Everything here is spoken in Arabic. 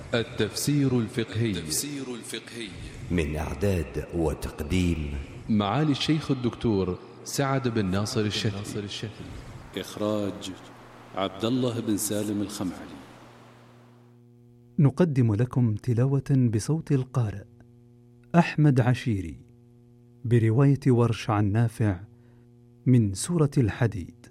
التفسير الفقهي من إعداد وتقديم معالي الشيخ الدكتور سعد بن ناصر الشافعي. إخراج عبد الله بن سالم الخمعلي. نقدم لكم تلاوة بصوت القارئ أحمد عشيري برواية ورش عن نافع من سورة الحديد.